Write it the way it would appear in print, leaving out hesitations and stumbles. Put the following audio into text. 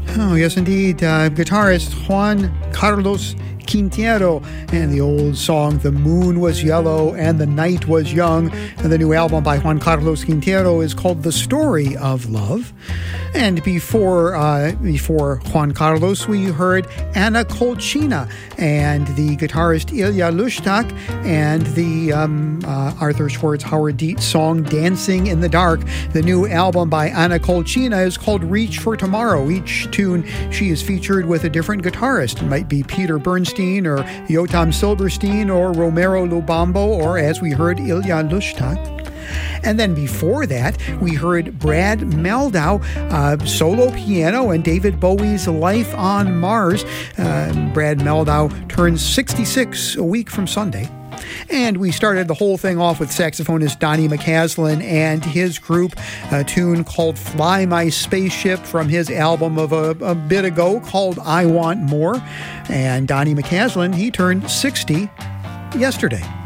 Oh, yes, indeed. Guitarist Juan Carlos Quintero and the old song The Moon Was Yellow and the Night Was Young. And the new album by Juan Carlos Quintero is called The Story of Love. And before Juan Carlos, we heard Anna Kolchina and the guitarist Ilya Lushtak and the Arthur Schwartz Howard Dietz song Dancing in the Dark. The new album by Anna Kolchina is called Reach for Tomorrow. Each tune she is featured with a different guitarist. It might be Peter Bernstein or Yotam Silverstein or Romero Lubambo or, as we heard, Ilya Lushtak. And then before that, we heard Brad Mehldau, solo piano, and David Bowie's Life on Mars. Brad Mehldau turns 66 a week from Sunday. And we started the whole thing off with saxophonist Donnie McCaslin and his group, a tune called Fly My Spaceship from his album of a bit ago called I Want More. And Donnie McCaslin, he turned 60 yesterday.